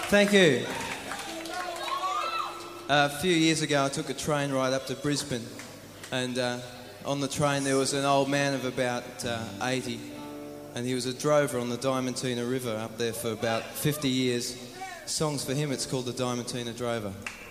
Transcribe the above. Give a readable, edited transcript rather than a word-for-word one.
Thank you. A few years ago, I took a train ride up to Brisbane, and on the train there was an old man of about 80, and he was a drover on the Diamantina River up there for about 50 years. Songs for him, it's called the Diamantina Drover.